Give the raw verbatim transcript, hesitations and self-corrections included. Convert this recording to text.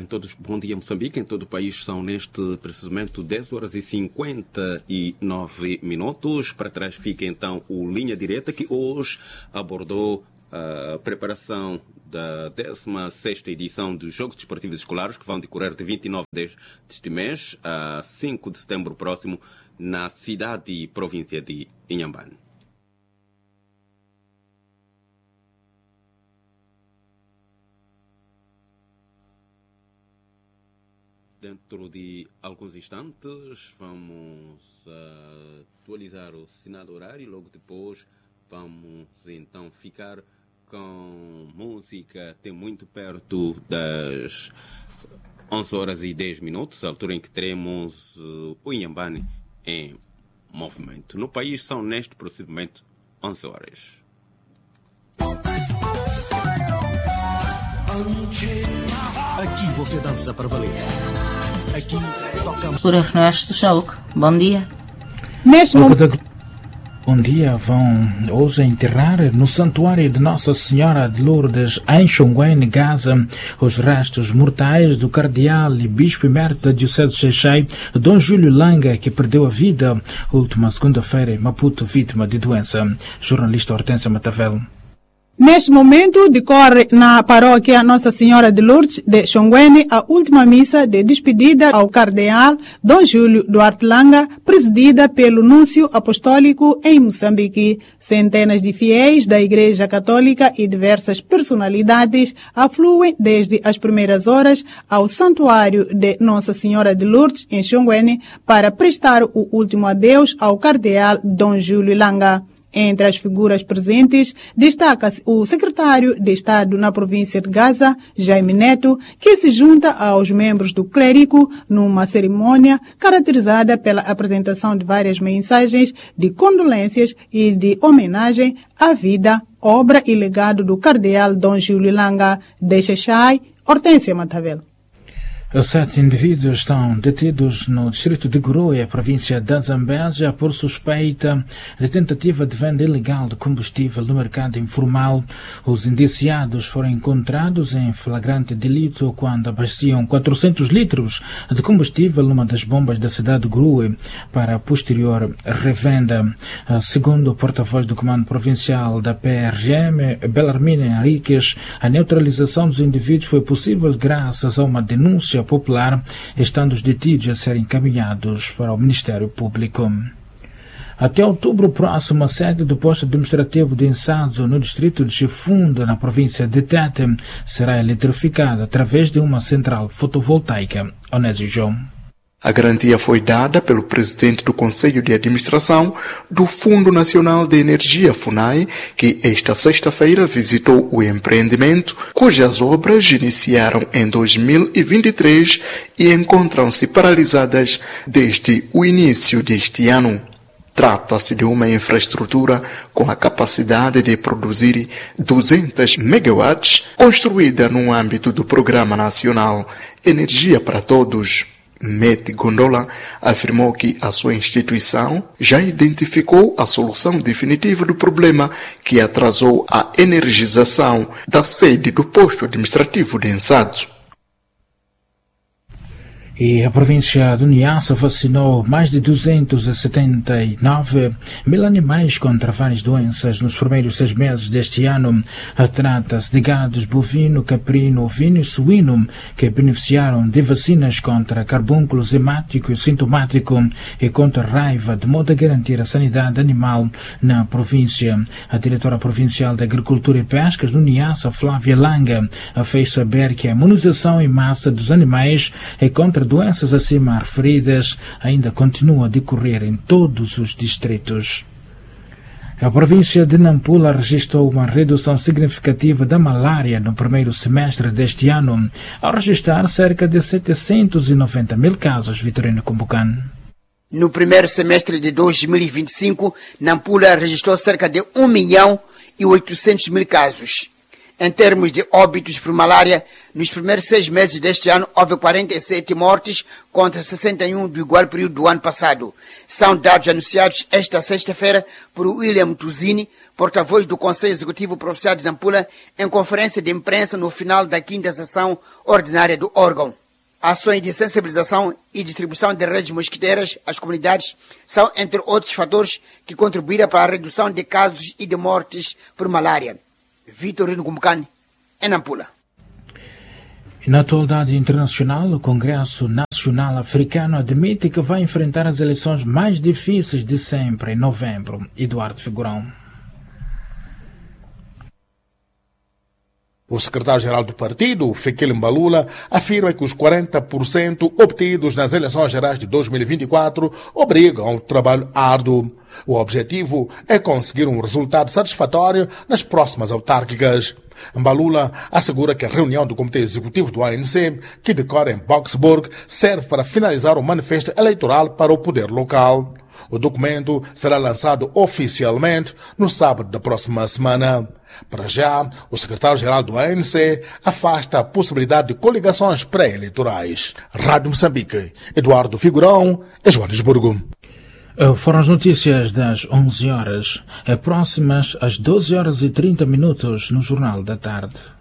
Em todos, bom dia Moçambique, em todo o país são neste preciso momento dez horas e cinquenta e nove minutos. Para trás fica então o Linha Direta, que hoje abordou a preparação da décima sexta edição dos Jogos Desportivos Escolares, que vão decorrer de vinte e nove deste mês a cinco de setembro próximo, na cidade e província de Inhambane. Dentro de alguns instantes vamos uh, atualizar o sinal horário e logo depois vamos então ficar com música até muito perto das onze horas e dez minutos, a altura em que teremos uh, o Inhambane em movimento. No país são neste procedimento onze horas. Aqui você dança para valer. Aqui tocamos. Por Ernesto Chauk, bom dia. Mesmo. Bom dia, vão hoje enterrar no Santuário de Nossa Senhora de Lourdes, em Xonguen, Gaza, os restos mortais do cardeal e bispo emérito da Diocese de Xai-Xai, Dom Júlio Langa, que perdeu a vida última segunda-feira em Maputo, vítima de doença. Jornalista Hortência Matavel. Neste momento, decorre na paróquia Nossa Senhora de Lourdes de Xonguen a última missa de despedida ao cardeal Dom Júlio Duarte Langa, presidida pelo Núncio Apostólico em Moçambique. Centenas de fiéis da Igreja Católica e diversas personalidades afluem desde as primeiras horas ao Santuário de Nossa Senhora de Lourdes em Xonguen para prestar o último adeus ao cardeal Dom Júlio Langa. Entre as figuras presentes, destaca-se o secretário de Estado na província de Gaza, Jaime Neto, que se junta aos membros do clérigo numa cerimônia caracterizada pela apresentação de várias mensagens de condolências e de homenagem à vida, obra e legado do cardeal Dom Júlio Langa de Xai-Xai, Hortência Matavel. Os sete indivíduos estão detidos no distrito de Gurue, província da Zambésia, por suspeita de tentativa de venda ilegal de combustível no mercado informal. Os indiciados foram encontrados em flagrante delito quando abasteciam quatrocentos litros de combustível numa das bombas da cidade de Gurue para a posterior revenda. Segundo o porta-voz do Comando Provincial da P R G M, Belarmino Henriques, a neutralização dos indivíduos foi possível graças a uma denúncia popular, estando os detidos a serem encaminhados para o Ministério Público. Até outubro próximo, a sede do posto administrativo de Insazo, no distrito de Chifunda, na província de Tete, será eletrificada através de uma central fotovoltaica. Onésio João. A garantia foi dada pelo presidente do Conselho de Administração do Fundo Nacional de Energia, FUNAI, que esta sexta-feira visitou o empreendimento, cujas obras iniciaram em dois mil e vinte e três e encontram-se paralisadas desde o início deste ano. Trata-se de uma infraestrutura com a capacidade de produzir duzentos megawatts, construída no âmbito do Programa Nacional Energia para Todos. Mete Gondola afirmou que a sua instituição já identificou a solução definitiva do problema que atrasou a energização da sede do posto administrativo de Insazo. E a província do Niassa vacinou mais de duzentos e setenta e nove mil animais contra várias doenças nos primeiros seis meses deste ano. Trata-se de gados bovino, caprino, ovino e suíno que beneficiaram de vacinas contra carbúnculo hemático e sintomático e contra raiva, de modo a garantir a sanidade animal na província. A diretora provincial da Agricultura e Pescas do Niassa, Flávia Langa, fez saber que a imunização em massa dos animais é contra doenças acima referidas ainda continua a decorrer em todos os distritos. A província de Nampula registrou uma redução significativa da malária no primeiro semestre deste ano, ao registrar cerca de setecentos e noventa mil casos. Vitorino Kumbukan. No primeiro semestre de dois mil e vinte e cinco, Nampula registrou cerca de um milhão e oitocentos mil casos. Em termos de óbitos por malária, nos primeiros seis meses deste ano houve quarenta e sete mortes contra sessenta e um do igual período do ano passado. São dados anunciados esta sexta-feira por William Tuzini, porta-voz do Conselho Executivo Provincial de Nampula, em conferência de imprensa no final da quinta sessão ordinária do órgão. Ações de sensibilização e distribuição de redes mosquiteiras às comunidades são, entre outros fatores, que contribuíram para a redução de casos e de mortes por malária. Vitorino Gumcani, em Nampula. Na atualidade internacional, o Congresso Nacional Africano admite que vai enfrentar as eleições mais difíceis de sempre em novembro. Eduardo Figurão. O secretário-geral do partido, Fikile Mbalula, afirma que os quarenta por cento obtidos nas eleições gerais de dois mil e vinte e quatro obrigam ao trabalho árduo. O objetivo é conseguir um resultado satisfatório nas próximas autárquicas. Mbalula assegura que a reunião do Comitê Executivo do A N C, que decorre em Boksburg, serve para finalizar o manifesto eleitoral para o poder local. O documento será lançado oficialmente no sábado da próxima semana. Para já, o secretário-geral do A N C afasta a possibilidade de coligações pré-eleitorais. Rádio Moçambique, Eduardo Figurão, em Joanesburgo. Foram as notícias das onze horas, próximas às doze horas e trinta minutos no Jornal da Tarde.